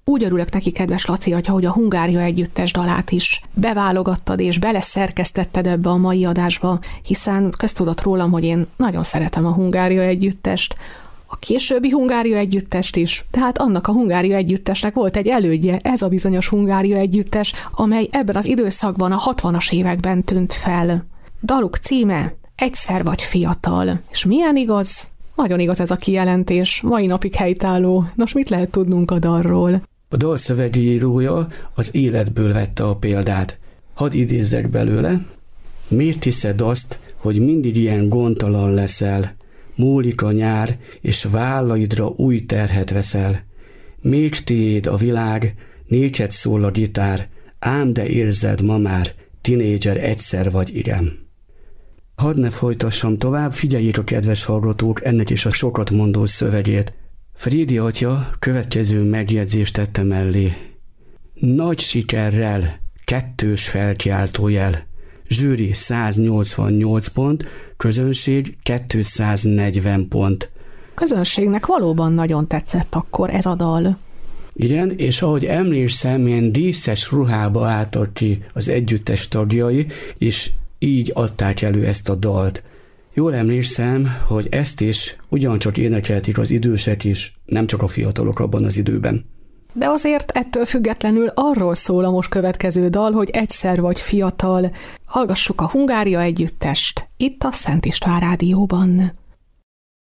Úgy örülök neki, kedves Laci, hogy a Hungária Együttes dalát is beválogattad és beleszerkesztetted ebbe a mai adásba, hiszen köztudott rólam, hogy én nagyon szeretem a Hungária Együttest, a későbbi Hungária Együttest is, tehát annak a Hungária Együttesnek volt egy elődje, ez a bizonyos Hungária Együttes, amely ebben az időszakban a 60-as években tűnt fel. Daluk címe Egyszer vagy fiatal. És milyen igaz? Nagyon igaz ez a kijelentés, mai napig helytálló. Nos, mit lehet tudnunk a dalról? A dal szövegírója az életből vette a példát. Hadd idézzek belőle. Miért hiszed azt, hogy mindig ilyen gondtalan leszel? Múlik a nyár, és vállaidra új terhet veszel. Még tiéd a világ, néked szól a gitár, ám de érzed ma már, tinédzser egyszer vagy igen. Hadd ne folytassam tovább, figyeljék a kedves hallgatók ennek is a sokat mondó szövegét. Frédi atya következő megjegyzést tette mellé. Nagy sikerrel, 2 felkiáltójel. Zsűri 188 pont, közönség 240 pont. Közönségnek valóban nagyon tetszett akkor ez a dal. Igen, és ahogy emlékszem, ilyen díszes ruhába álltak ki az együttes tagjai, és így adták elő ezt a dalt. Jól emlékszem, hogy ezt is ugyancsak énekelték az idősek is, nem csak a fiatalok abban az időben. De azért ettől függetlenül arról szól a most következő dal, hogy egyszer vagy fiatal. Hallgassuk a Hungária Együttest, itt a Szent István Rádióban.